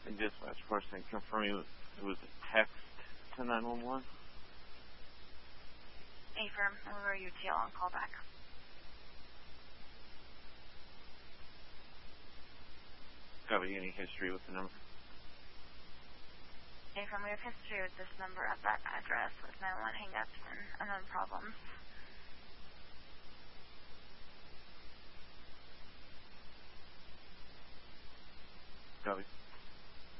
Dispatch person, confirming it was a text to 911. Affirm, over UTL on callback. Copy, any history with the number? Affirm, we have history with this number at that address with 911 hang-ups and unknown problems. Copy.